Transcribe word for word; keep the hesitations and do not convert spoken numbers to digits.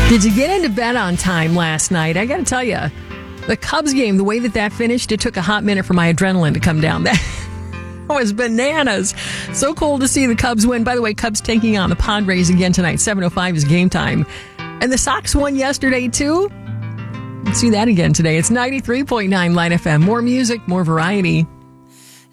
Did you get into bed on time last night? I got to tell you, the Cubs game, the way that that finished, it took a hot minute for my adrenaline to come down. That was bananas. So cool to see the Cubs win. By the way, Cubs taking on the Padres again tonight. seven oh five is game time. And the Sox won yesterday, too. Let's see that again today. It's ninety-three point nine Line F M. More music, more variety.